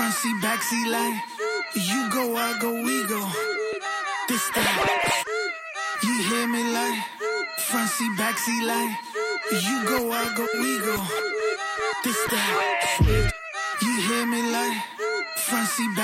Front seat, back seat like you go, I go, we go. This that. You hear me like front seat, back seat like you go, I go, we go. This that. You hear me like front seat, back